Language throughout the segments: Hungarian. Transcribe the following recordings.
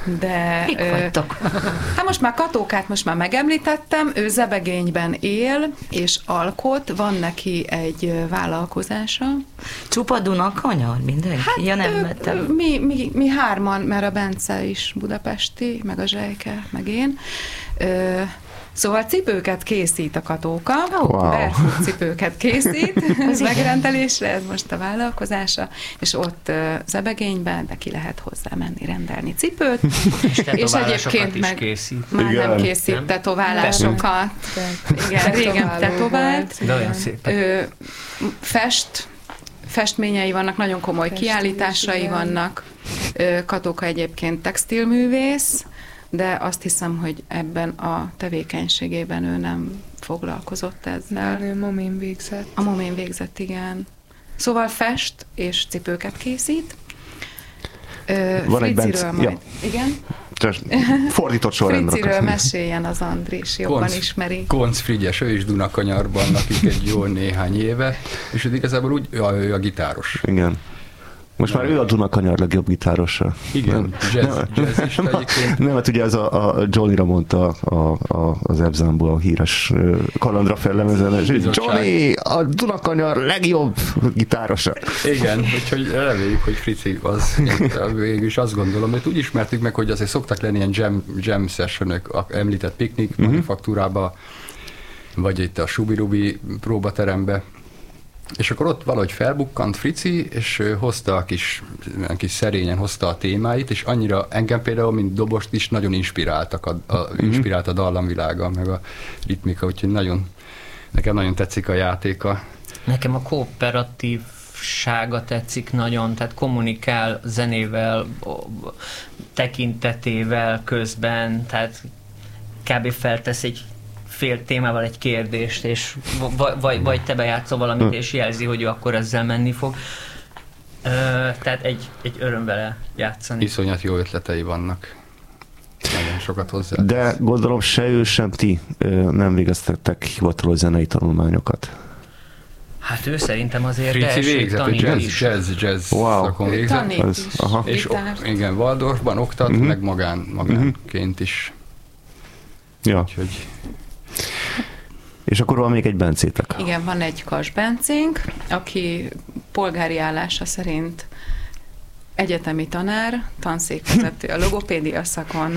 de... Kik vagytok? Hát most már Katókát megemlítettem, ő Zebegényben él és alkot, van neki egy vállalkozása. Csupa Dunakanyar mindenki? Hát ja, nem vettem. Mi hárman, mert a Bence is budapesti, meg a Zsejke, meg én. Szóval cipőket készít a Katóka, barefoot cipőket készít megrendelésre, ez most a vállalkozása, és ott Zebegényben, de ki lehet hozzá menni rendelni cipőt. És egyébként meg készít. Már nem készít tetoválásokat. Igen, régen tetovált. De olyan szépen. Festményei vannak, nagyon komoly kiállításai vannak. Katóka egyébként textilművész, de azt hiszem, hogy ebben a tevékenységében ő nem foglalkozott ezzel. Ő momén végzett. A momén végzett, igen. Szóval fest és cipőket készít. Van egy Friciről majd. Ja. Igen? Fordított sorrendben. Friciről meséljen az Andris, jobban ismeri. Konc Frigyes, ő is Dunakanyarban lakik egy jó néhány éve, és ő igazából úgy, ő a gitáros. Igen. Most már ő a Dunakanyar legjobb gitárosa. Igen, jazzista egyébként. Nem, hát ugye ez a Johnnyra mondta az Ebzámból a híres Kalandra fellemezen, Johnny, a Dunakanyar legjobb gitárosa. Igen, úgyhogy reméljük, hogy Frici az, végülis azt gondolom, hogy úgy ismertük meg, hogy azért szoktak lenni ilyen jam sessionök, említett piknik manufaktúrába, vagy itt a Subi-Rubi próbaterembe. És akkor ott valahogy felbukkant Frici, és hozta a kis szerényen hozta a témáit, és annyira engem például, mint dobost is nagyon inspiráltak inspirált a dallamvilága, meg a ritmika, úgyhogy nekem nagyon tetszik a játéka. Nekem a kooperatívsága tetszik nagyon, tehát kommunikál zenével, tekintetével közben, tehát kb. Feltesz egy fél témával egy kérdést, és vagy te bejátszol valamit, és jelzi, hogy ő akkor ezzel menni fog. Tehát egy öröm vele játszani. Iszonyat jó ötletei vannak. Nagyon sokat hozzá. De gondolom se ő, sem ti nem végeztettek hivatalos zenei tanulmányokat. Hát ő szerintem azért Frici végzett, jazz szakon végzett. Tanít is. És igen, Waldorfban oktat, meg magánként is. Ja. Úgyhogy... És akkor van még egy Bencétek. Igen, van egy Kas Bencénk, aki polgári állása szerint egyetemi tanár, tanszékvezető a logopédia szakon.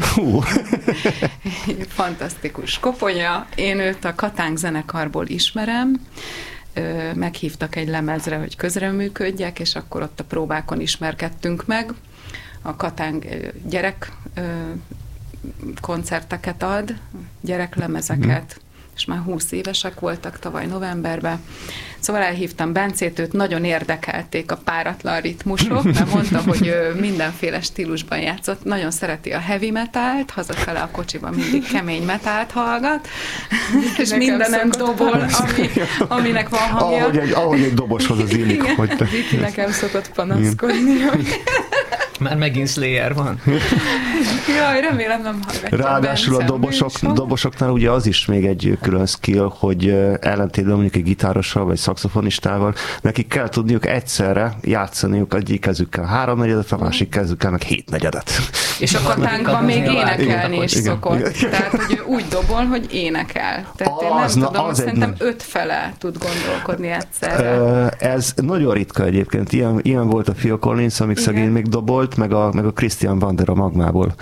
Fantasztikus koponya. Én őt a Katánk zenekarból ismerem. Meghívtak egy lemezre, hogy közreműködjek, és akkor ott a próbákon ismerkedtünk meg. A Katánk gyerek koncerteket ad, gyereklemezeket, és már 20 évesek voltak tavaly novemberben. Szóval elhívtam Bencét, őt nagyon érdekelték a páratlan ritmusok, mert mondta, hogy ő mindenféle stílusban játszott, nagyon szereti a heavy metalt, hazafele a kocsiban mindig kemény metált hallgat, és mindenem dobol, aminek van hangja. Ahogy egy doboshoz az illik. Viki nekem szokott panaszkodni, hogy... Már megint Slayer van. Jaj, remélem nem hallgatja. Ráadásul a dobosoknál ugye az is még egy külön skill, hogy ellentétben mondjuk egy gitárossal vagy szaxofonistával, nekik kell tudniuk egyszerre játszaniuk egyik kezükkel 3/4, a másik kezükkel meg 7/4. És a Katánkban még énekelni is szokott. Tehát, hogy ő úgy dobol, hogy énekel. Tehát én nem tudom, szerintem 5 fele tud gondolkodni egyszerre. Ez nagyon ritka egyébként. Ilyen volt a Phil Collins, amíg szegény még dobolt, meg a Christian Vander a Magmából.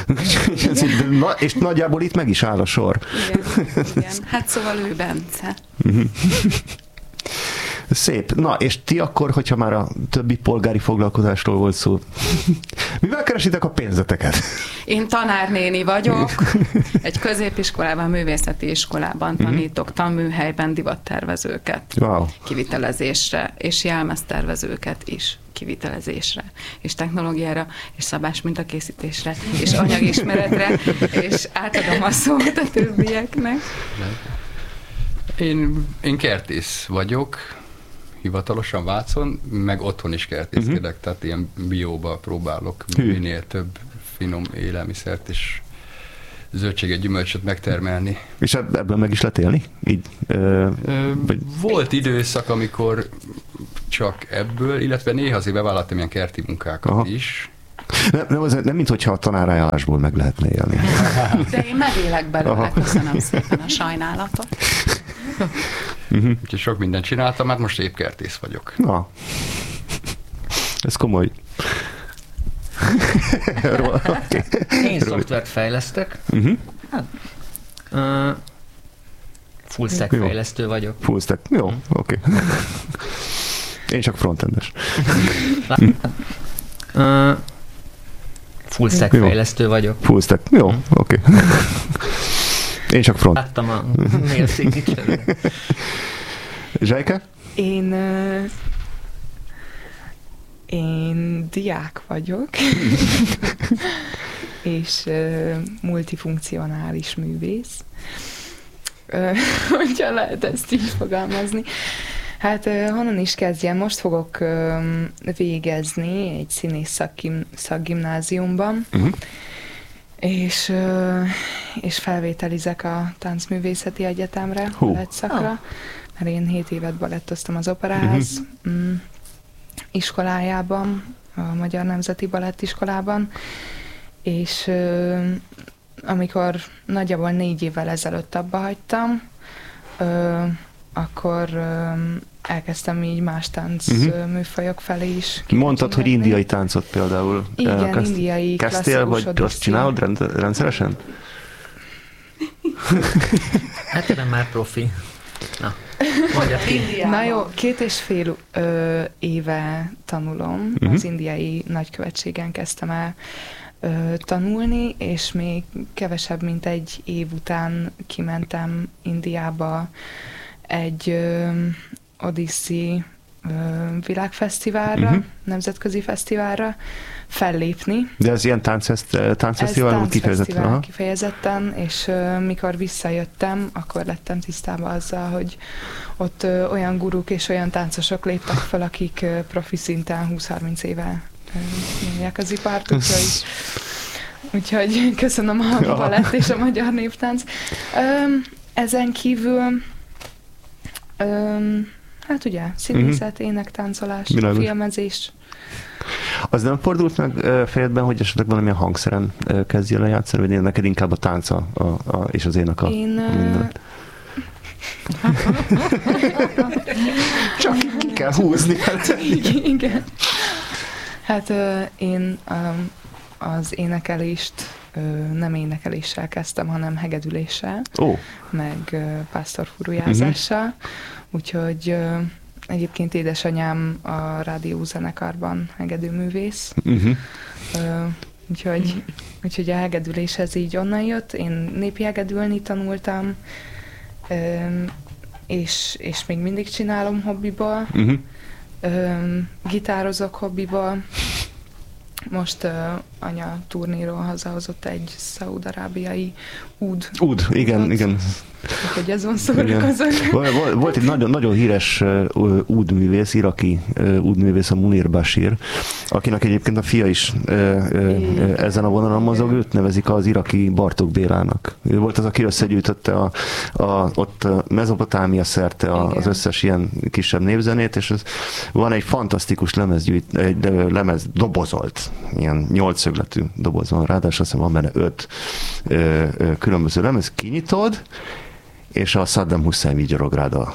És nagyjából itt meg is áll a sor. Igen. Hát szóval ő Bence. Szép. Na, és ti akkor, hogyha már a többi polgári foglalkozásról volt szó, mivel keresitek a pénzeteket? Én tanárnéni vagyok, egy középiskolában, művészeti iskolában tanítok, tanműhelyben divattervezőket kivitelezésre, és jelmeztervezőket is kivitelezésre, és technológiára, és szabás mintakészítésre, és anyagismeretre, és átadom a szót a többieknek. Én kertész vagyok, hivatalosan Vácon, meg otthon is kertészkedek, tehát ilyen bióba próbálok minél több finom élelmiszert és zöldséget, gyümölcsöt megtermelni. És ebből meg is lehet élni? Így, volt időszak, amikor csak ebből, illetve néha azért bevállaltam ilyen kerti munkákat is, Nem minthogyha a tanárajánlásból meg lehetne élni. De én megélek belőle, köszönöm szépen a sajnálatot. Úgyhogy sok mindent csináltam, hát most épp kertész vagyok. Na, ez komoly. Én szoftvert fejlesztek. Full stack fejlesztő vagyok. Full stack, jó, oké. Én csak frontendes. Full stack fejlesztő vagyok. Full stack, jó, oké. Én csak front. Láttam a mail signature-re. Zsejke? Én diák vagyok, és multifunkcionális művész. Hogyha lehet ezt így fogalmazni. Hát honnan is kezdjem? Most fogok végezni egy színész szakgimnáziumban, és felvételizek a Táncművészeti Egyetemre, balettszakra, mert én 7 évet balettoztam az Operaház iskolájában, a Magyar Nemzeti Balettiskolában, és amikor nagyjából 4 évvel ezelőtt abba hagytam, akkor elkezdtem így más tánc műfajok felé is. Mondtad, hogy indiai táncot például. Igen, indiai kezdtél, vagy azt csinálod rendszeresen? Hát ebben már profi. Na, mondjad ki. Na jó, 2,5 éve tanulom. Az indiai nagykövetségen kezdtem el tanulni, és még kevesebb, mint 1 év után kimentem Indiába egy Odissi világfesztiválra, nemzetközi fesztiválra fellépni. De ez ilyen táncfesztivál volt kifejezetten? Kifejezetten, és mikor visszajöttem, akkor lettem tisztában azzal, hogy ott olyan guruk és olyan táncosok léptek fel, akik profi szinten 20-30 éve nyomják az ipart, úgyhogy köszönöm a balett és a magyar néptánc. Ezen kívül hát ugye, színészet, énektáncolás, filmezés. Az nem fordult meg fejedben, hogy esetleg valamilyen hangszeren kezdjél el játszani, vagy neked inkább a tánca és az ének a minden? Csak ki kell húzni. Igen. Hát én az énekelést nem énekeléssel kezdtem, hanem hegedüléssel, meg pásztorfurujázással. Úgyhogy egyébként édesanyám a rádiózenekarban hegedűművész. Úgyhogy a hegedüléshez így onnan jött. Én népi hegedülni tanultam, és még mindig csinálom hobbiból. Gitározok hobbiból. Most anya turnéról hazahozott egy szaúd-arábiai úd, igen. Hogy azon szórakozok. Volt egy nagyon híres údművész, iraki údművész, a Munir Bashir, akinek egyébként a fia is ezen a vonalon mozog, őt nevezik az iraki Bartók Bélának. Ő volt az, aki összegyűjtötte ott Mezopotámia szerte az összes ilyen kisebb népzenét, és van egy fantasztikus lemez dobozolt, ilyen 8-szögletű doboz van, ráadásul azt van benne 5 különböző lemez, kinyitod, és a Saddam Hussein vigyorog rád a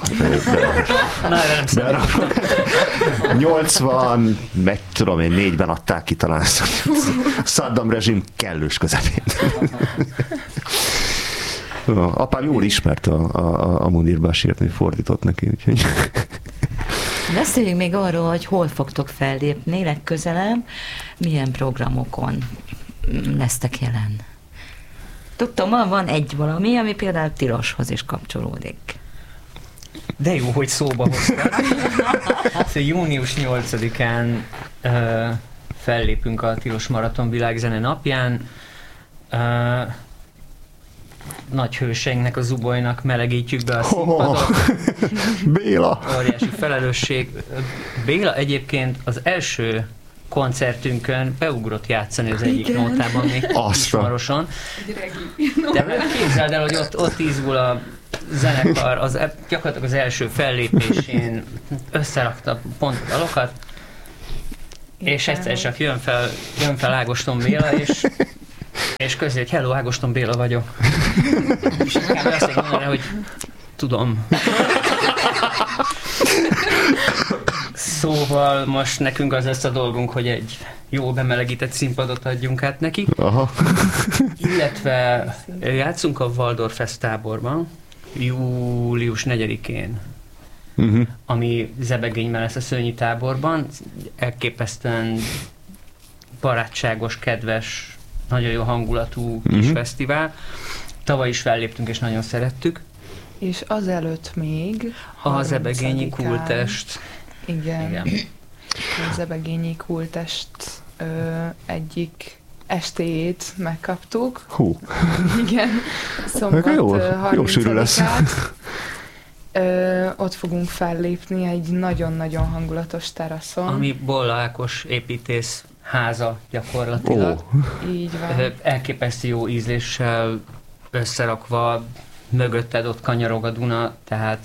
80, meg tudom én, 4-ben adták ki talán a Saddam rezsim kellős közepén. Apám jól ismerte a Munir Bashirt, mi fordított neki, úgyhogy... Beszéljünk még arról, hogy hol fogtok fellépni legközelebb, milyen programokon lesztek jelen. Tudtam, van egy valami, ami például Tiloshoz is kapcsolódik. De jó, hogy szóba hoztad. Június 8-án fellépünk a Tilos Maraton Világzene napján. Nagy hőseinknek, a Zubolynak melegítjük be a színpadot. Béla! Óriási felelősség. Béla egyébként az első koncertünkön beugrott játszani az egyik nótában, még Kismaroson. De képzeld el, hogy ott izgul a zenekar, gyakorlatilag az első fellépésén összerakta pont a dalokat, És egyszer csak jön fel Ágoston Béla, és közé, hogy hello, Ágoston Béla vagyok. És inkább azt mondani, hogy tudom. Szóval most nekünk az lesz a dolgunk, hogy egy jó bemelegített színpadot adjunk át neki. Aha. Illetve játszunk a Waldorf táborban, július 4-én, ami Zebegényben lesz a Szőnyi táborban. Elképesztően barátságos, kedves, nagyon jó hangulatú kis fesztivál. Tavaly is felléptünk, és nagyon szerettük. És azelőtt még A Zebegényi Kultest. Igen. A Zebegényi Kultest egyik estéjét megkaptuk. Hú. Igen. Szombat jó sűrű lesz. Ott fogunk fellépni egy nagyon-nagyon hangulatos teraszon. Ami Bolla Ákos építész háza gyakorlatilag. Így van. Elképesztő jó ízléssel összerakva, mögötted ott kanyarog a Duna, tehát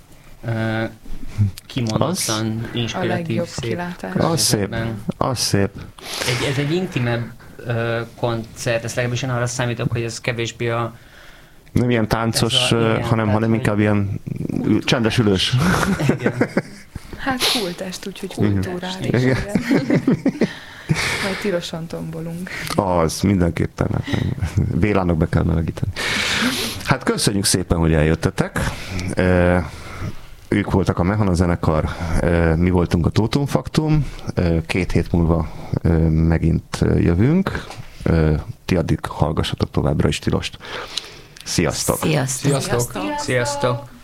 kimondottan inspiratív, szép. Az szép. Ez egy intimebb koncert, ezt legalábbis én arra számítok, hogy ez kevésbé nem ilyen táncos, hanem inkább ilyen csendes ülős. Igen. Hát kultest, úgyhogy kulturális. Majd tilosan tombolunk. Az mindenképpen. Bélának be kell melegíteni. Hát köszönjük szépen, hogy eljöttetek. Ők voltak a Mehana zenekar, mi voltunk a Totum Faktum. 2 hét múlva megint jövünk. Ti addig hallgassatok továbbra is Tilost. Sziasztok! Sziasztok! Sziasztok!